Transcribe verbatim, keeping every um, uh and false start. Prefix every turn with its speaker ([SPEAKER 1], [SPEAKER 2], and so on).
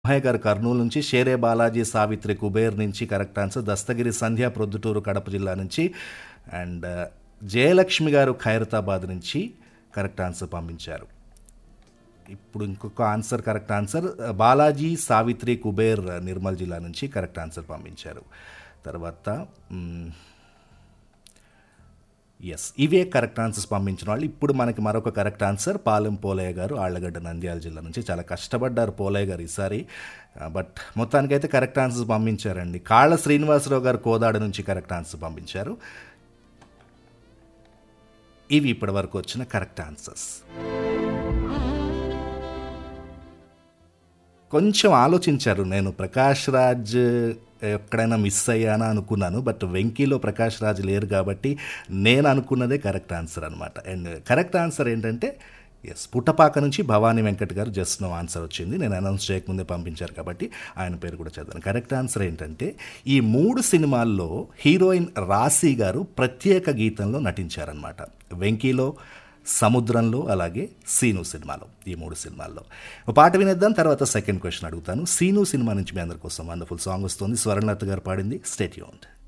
[SPEAKER 1] మోహయ్య గారు కర్నూలు నుంచి, షేరే బాలాజీ, సావిత్రి కుబేర్ నుంచి కరెక్ట్ ఆన్సర్. దస్తగిరి సంధ్య ప్రొద్దుటూరు కడప జిల్లా నుంచి అండ్ జయలక్ష్మి గారు ఖైరతాబాద్ నుంచి కరెక్ట్ ఆన్సర్ పంపించారు. ఇప్పుడు ఇంకొక answer correct answer Balaji, Savitri Kuber Nirmal జిల్లా నుంచి కరెక్ట్ ఆన్సర్ పంపించారు. తర్వాత ఎస్, ఇవే కరెక్ట్ ఆన్సర్స్ పంపించిన వాళ్ళు. ఇప్పుడు మనకి మరొక కరెక్ట్ ఆన్సర్ పాలెం పోలయ్య గారు, ఆళ్లగడ్డ, నంద్యాల జిల్లా నుంచి. చాలా కష్టపడ్డారు పోలయ్య గారు ఈసారి, బట్ మొత్తానికైతే కరెక్ట్ ఆన్సర్స్ పంపించారండి. కాళ్ళ శ్రీనివాసరావు గారు కోదాడ నుంచి కరెక్ట్ ఆన్సర్ పంపించారు. ఇవి ఇప్పటి వరకు వచ్చిన కరెక్ట్ ఆన్సర్స్. కొంచెం ఆలోచించారు. నేను ప్రకాష్ రాజ్ ఎక్కడైనా మిస్ అయ్యానా అనుకున్నాను, బట్ వెంకీలో ప్రకాష్ రాజ్ లేరు కాబట్టి నేను అనుకున్నదే కరెక్ట్ ఆన్సర్ అనమాట. అండ్ కరెక్ట్ ఆన్సర్ ఏంటంటే ఎస్, పుట్టపాక నుంచి భవానీ వెంకట్ గారు జస్ట్ నో ఆన్సర్ వచ్చింది. నేను అనౌన్స్ చేయకముందే పంపించారు కాబట్టి ఆయన పేరు కూడా చదివాను. కరెక్ట్ ఆన్సర్ ఏంటంటే ఈ మూడు సినిమాల్లో హీరోయిన్ రాశి గారు ప్రత్యేక గీతంలో నటించారనమాట. వెంకీలో, సముద్రంలో, అలాగే సీను సినిమాలో, ఈ మూడు సినిమాల్లో. ఒక పాట వినేద్దాం, తర్వాత సెకండ్ క్వశ్చన్ అడుగుతాను. సీను సినిమా నుంచి మీ అందరి కోసం వండర్ఫుల్ సాంగ్ వస్తుంది. స్వర్ణలత గారు పాడింది. Stay tuned.